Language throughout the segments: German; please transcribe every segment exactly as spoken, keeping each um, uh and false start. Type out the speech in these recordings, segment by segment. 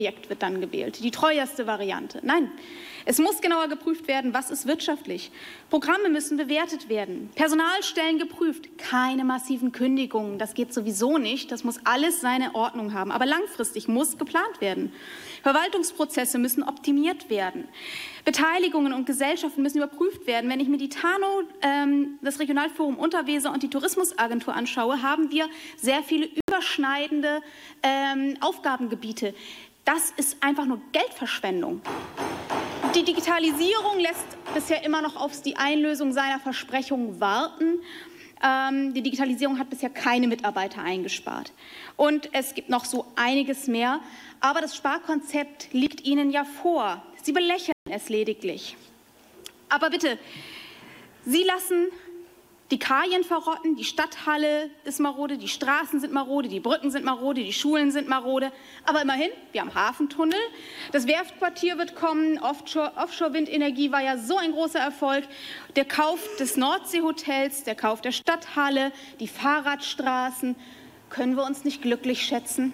Projekt wird dann gewählt, die teuerste Variante. Nein, es muss genauer geprüft werden, was ist wirtschaftlich. Programme müssen bewertet werden, Personalstellen geprüft, keine massiven Kündigungen, das geht sowieso nicht, das muss alles seine Ordnung haben. Aber langfristig muss geplant werden. Verwaltungsprozesse müssen optimiert werden. Beteiligungen und Gesellschaften müssen überprüft werden. Wenn ich mir die TANO, ähm, das Regionalforum Unterweser und die Tourismusagentur anschaue, haben wir sehr viele überschneidende ähm, Aufgabengebiete. Das ist einfach nur Geldverschwendung. Die Digitalisierung lässt bisher immer noch auf die Einlösung seiner Versprechungen warten. Ähm, die Digitalisierung hat bisher keine Mitarbeiter eingespart. Und es gibt noch so einiges mehr. Aber das Sparkonzept liegt Ihnen ja vor. Sie belächeln es lediglich. Aber bitte, Sie lassen die Kajen verrotten, die Stadthalle ist marode, die Straßen sind marode, die Brücken sind marode, die Schulen sind marode. Aber immerhin, wir haben Hafentunnel, das Werftquartier wird kommen, Offshore, Offshore-Windenergie war ja so ein großer Erfolg. Der Kauf des Nordseehotels, der Kauf der Stadthalle, die Fahrradstraßen, können wir uns nicht glücklich schätzen?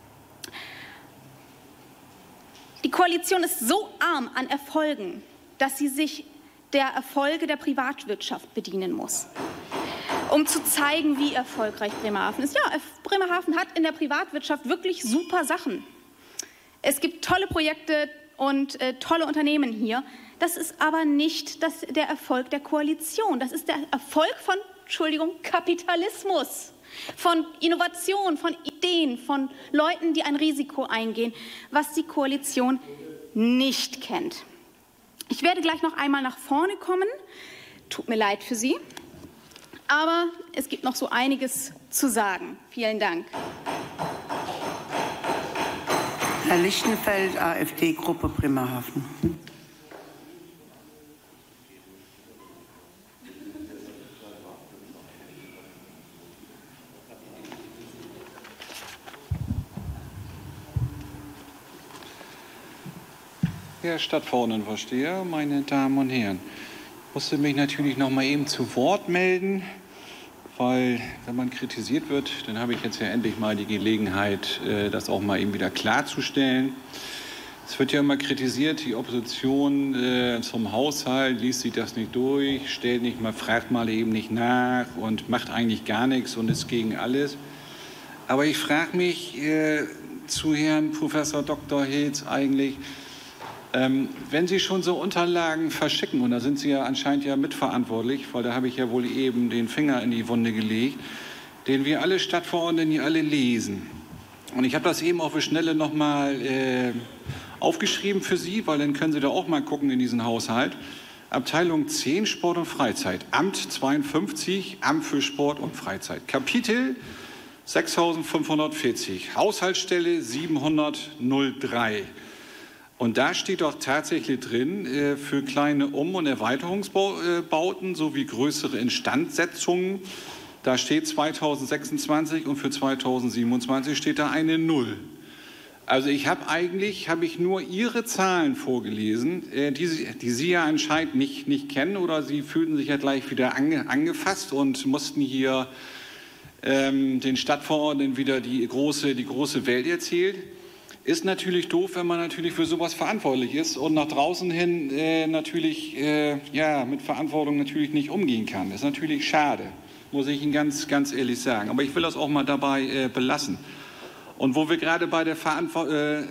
Die Koalition ist so arm an Erfolgen, dass sie sich der Erfolge der Privatwirtschaft bedienen muss, um zu zeigen, wie erfolgreich Bremerhaven ist. Ja, Bremerhaven hat in der Privatwirtschaft wirklich super Sachen. Es gibt tolle Projekte und äh, tolle Unternehmen hier. Das ist aber nicht das, der Erfolg der Koalition. Das ist der Erfolg von, Entschuldigung, Kapitalismus, von Innovation, von Ideen, von Leuten, die ein Risiko eingehen, was die Koalition nicht kennt. Ich werde gleich noch einmal nach vorne kommen. Tut mir leid für Sie. Aber es gibt noch so einiges zu sagen. Vielen Dank. Herr Lichtenfeld, AfD-Gruppe Bremerhaven. Herr Stadtverordnetenvorsteher, meine Damen und Herren, ich musste mich natürlich noch mal eben zu Wort melden, weil wenn man kritisiert wird, dann habe ich jetzt ja endlich mal die Gelegenheit, das auch mal eben wieder klarzustellen. Es wird ja immer kritisiert, die Opposition äh, zum Haushalt liest sich das nicht durch, stellt nicht mal, fragt mal eben nicht nach und macht eigentlich gar nichts und ist gegen alles. Aber ich frage mich äh, zu Herrn Professor Doktor Hilz eigentlich, Ähm, wenn Sie schon so Unterlagen verschicken, und da sind Sie ja anscheinend ja mitverantwortlich, weil da habe ich ja wohl eben den Finger in die Wunde gelegt, den wir alle Stadtverordneten hier alle lesen. Und ich habe das eben auf die Schnelle noch mal äh, aufgeschrieben für Sie, weil dann können Sie da auch mal gucken in diesen Haushalt. Abteilung zehn, Sport und Freizeit, Amt zweiundfünfzig, Amt für Sport und Freizeit. Kapitel sechstausendfünfhundertvierzig, Haushaltsstelle siebenhundertdrei. Und da steht doch tatsächlich drin, äh, für kleine Um- und Erweiterungsbauten sowie größere Instandsetzungen, da steht zweitausendsechsundzwanzig und für zweitausendsiebenundzwanzig steht da eine Null. Also ich habe eigentlich, habe ich nur Ihre Zahlen vorgelesen, äh, die, Sie, die Sie ja anscheinend nicht, nicht kennen, oder Sie fühlten sich ja gleich wieder ange, angefasst und mussten hier ähm, den Stadtverordneten wieder die große, die große Welt erzählen. Ist natürlich doof, wenn man natürlich für sowas verantwortlich ist und nach draußen hin äh, natürlich äh, ja, mit Verantwortung natürlich nicht umgehen kann. Das ist natürlich schade, muss ich Ihnen ganz, ganz ehrlich sagen. Aber ich will das auch mal dabei äh, belassen. Und wo wir gerade bei der, Verantwo äh,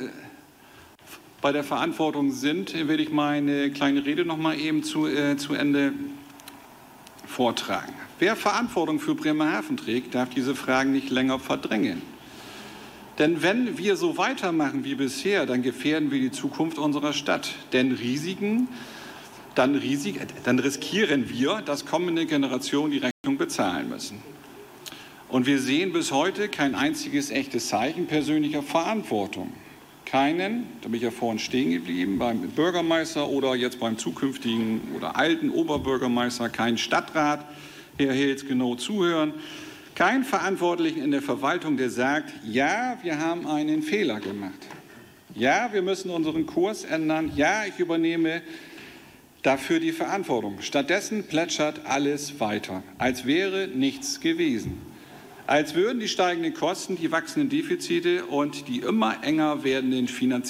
bei der Verantwortung sind, will ich meine kleine Rede noch mal eben zu, äh, zu Ende vortragen. Wer Verantwortung für Bremerhaven trägt, darf diese Fragen nicht länger verdrängen. Denn wenn wir so weitermachen wie bisher, dann gefährden wir die Zukunft unserer Stadt. Denn Risiken, dann, Risik, dann riskieren wir, dass kommende Generationen die Rechnung bezahlen müssen. Und wir sehen bis heute kein einziges echtes Zeichen persönlicher Verantwortung. Keinen, da bin ich ja vorhin stehen geblieben, beim Bürgermeister oder jetzt beim zukünftigen oder alten Oberbürgermeister, kein Stadtrat, Herr Hilz, genau zuhören. Kein Verantwortlichen in der Verwaltung, der sagt, ja, wir haben einen Fehler gemacht. Ja, wir müssen unseren Kurs ändern. Ja, ich übernehme dafür die Verantwortung. Stattdessen plätschert alles weiter, als wäre nichts gewesen. Als würden die steigenden Kosten, die wachsenden Defizite und die immer enger werdenden finanziellen